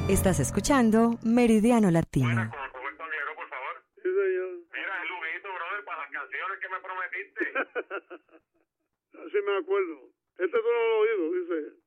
Estás escuchando Meridiano Latino. Buenas, con Roberto Aguilera, por favor. Sí, señor. Mira, es Luguito, brother, para las canciones que me prometiste. Así me acuerdo. Este tú no lo has oído, dice.